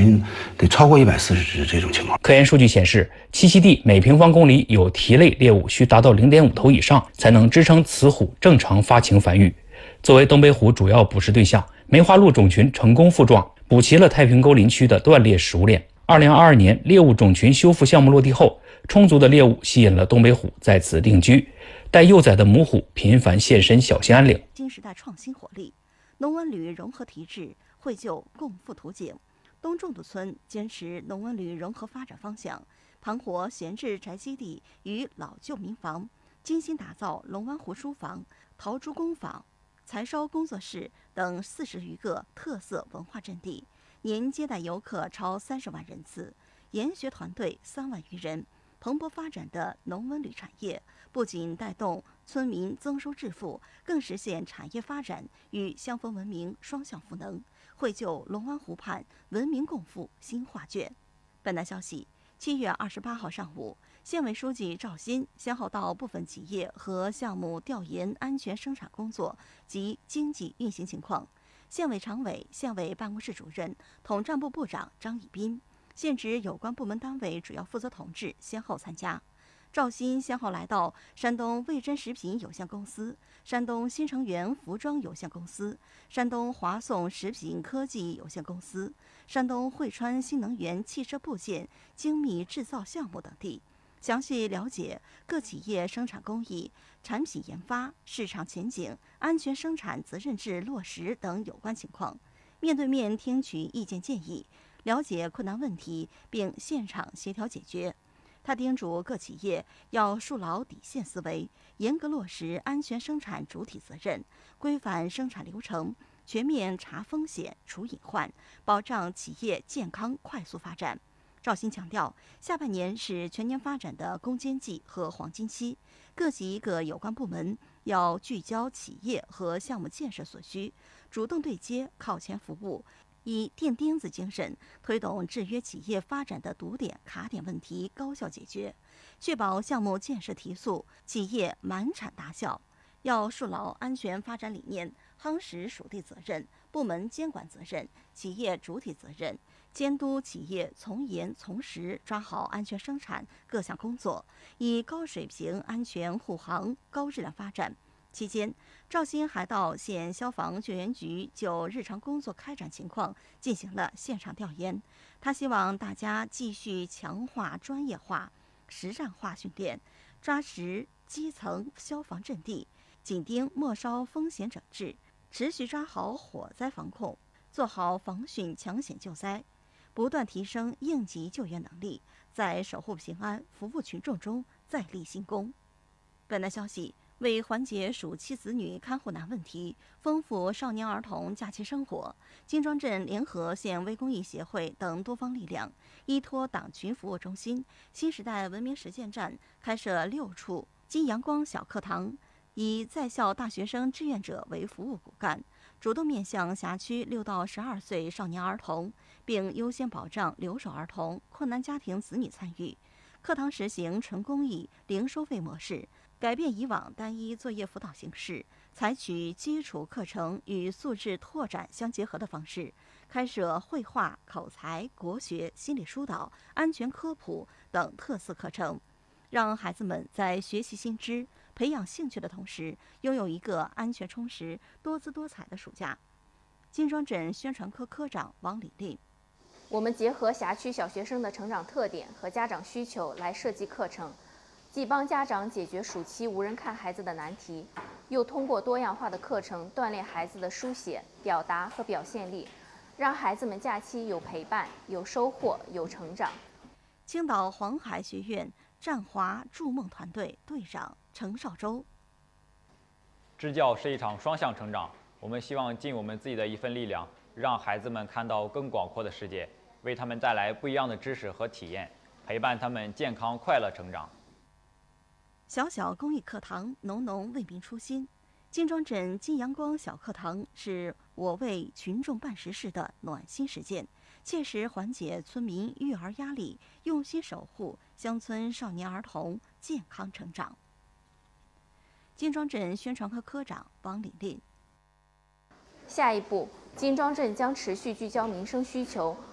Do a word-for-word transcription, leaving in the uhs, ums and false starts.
群得超过一百四十只这种情况。 科研数据显示，栖息地每平方公里有蹄类猎物需达到 零点五 头以上，才能支撑雌虎正常发情繁育。作为东北虎主要捕食对象，梅花鹿种群成功复壮，补齐了太平沟林区的断裂食物链。二零二二年猎物种群修复项目落地后，充足的猎物吸引了东北虎在此定居，带幼崽的母虎频繁现身小兴安岭。 新时代创新活力，农文旅融合提质，绘就共富图景。东仲渡村坚持农文旅融合发展方向，盘活闲置宅基地与老旧民房，精心打造龙湾湖书房、陶朱工坊、柴烧工作室等四十余个特色文化阵地，年接待游客超三十万人次，研学团队三万余人。蓬勃发展的农文旅产业不仅带动村民增收致富，更实现产业发展与乡风文明双向赋能，绘就龙湾湖畔文明共富新画卷。本台消息，七月二十八号上午，县委书记赵新先后到部分企业和项目调研安全生产工作及经济运行情况。县委常委、县委办公室主任、统战部部长张以斌，县直有关部门单位主要负责同志先后参加。赵新先后来到山东味珍食品有限公司、山东新成源服装有限公司、山东华颂食品科技有限公司、山东汇川新能源汽车部件精密制造项目等地，详细了解各企业生产工艺、产品研发、市场前景、安全生产责任制落实等有关情况，面对面听取意见建议，了解困难问题，并现场协调解决。他叮嘱各企业要树牢底线思维，严格落实安全生产主体责任，规范生产流程，全面查风险、除隐患，保障企业健康快速发展。赵新强调，下半年是全年发展的攻坚季和黄金期，各级各有关部门要聚焦企业和项目建设所需，主动对接、靠前服务，以垫钉子精神推动制约企业发展的堵点、卡点问题高效解决，确保项目建设提速，企业满产达效。要树牢安全发展理念，夯实属地责任、部门监管责任、企业主体责任，监督企业从严从实抓好安全生产各项工作，以高水平安全护航、高质量发展。期间，赵新还到县消防救援局就日常工作开展情况进行了现场调研。他希望大家继续强化专业化、实战化训练，抓实基层消防阵地，紧盯末梢风险整治，持续抓好火灾防控，做好防汛抢险救灾，不断提升应急救援能力，在守护平安、服务群众中再立新功。本台消息，为缓解暑期子女看护难问题，丰富少年儿童假期生活，金庄镇联合县微公益协会等多方力量，依托党群服务中心、新时代文明实践站，开设六处金阳光小课堂，以在校大学生志愿者为服务骨干，主动面向辖区六到十二岁少年儿童，并优先保障留守儿童、困难家庭子女参与。课堂实行纯公益、零收费模式，改变以往单一作业辅导形式，采取基础课程与素质拓展相结合的方式，开设绘画、口才、国学、心理疏导、安全科普等特色课程，让孩子们在学习新知、培养兴趣的同时，拥有一个安全充实、多姿多彩的暑假。金庄镇宣传科科长王李丽， 我们结合辖区小学生的成长特点和家长需求来设计课程，既帮家长解决暑期无人看孩子的难题，又通过多样化的课程锻炼孩子的书写、表达和表现力，让孩子们假期有陪伴、有收获、有成长。 青岛黄海学院战华筑梦团队队长程少洲， 支教是一场双向成长，我们希望尽我们自己的一份力量，让孩子们看到更广阔的世界，为他们带来不一样的知识和体验，陪伴他们健康快乐成长。 小小公益课堂，浓浓为民初心。金庄镇金阳光小课堂是我为群众办实事的暖心实践，切实缓解村民育儿压力，用心守护乡村少年儿童健康成长。金庄镇宣传科科长王李丽， 下一步，金庄镇将持续聚焦民生需求，